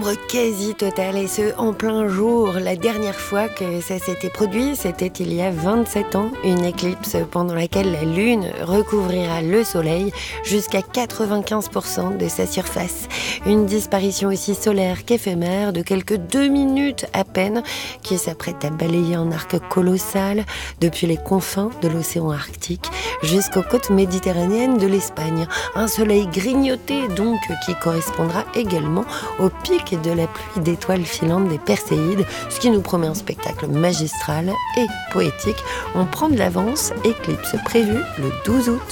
Ombre quasi totale, et ce en plein jour. La dernière fois que ça s'était produit, c'était il y a 27 ans. Une éclipse pendant laquelle la Lune recouvrira le Soleil jusqu'à 95% de sa surface. Une disparition aussi solaire qu'éphémère de quelques 2 minutes à peine, qui s'apprête à balayer un arc colossal depuis les confins de l'océan Arctique jusqu'aux côtes méditerranéennes de l'Espagne. Un soleil grignoté donc qui correspondra également au pic de la pluie d'étoiles filantes des Perséides, ce qui nous promet un spectacle magistral et poétique. On prend de l'avance, éclipse prévue le 12 août.